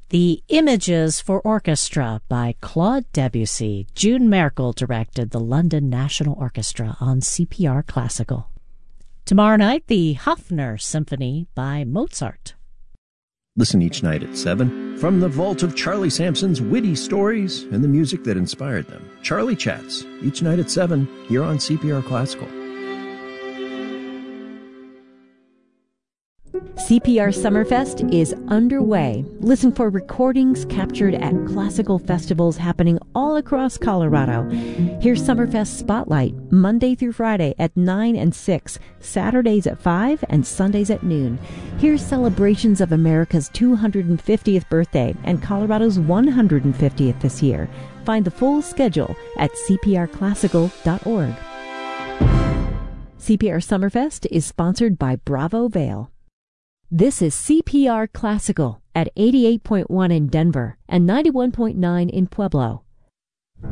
The Images for Orchestra by Claude Debussy. June Merkel directed the London National Orchestra on CPR Classical. Tomorrow night, the Hafner Symphony by Mozart. Listen each night at 7 from the vault of Charlie Sampson's witty stories and the music that inspired them. Charlie Chats, each night at 7 here on CPR Classical. CPR Summerfest is underway. Listen for recordings captured at classical festivals happening all across Colorado. Here's Summerfest Spotlight, Monday through Friday at 9 and 6, Saturdays at 5, and Sundays at noon. Here's celebrations of America's 250th birthday and Colorado's 150th this year. Find the full schedule at cprclassical.org. CPR Summerfest is sponsored by Bravo Vail. This is CPR Classical at 88.1 in Denver and 91.9 in Pueblo.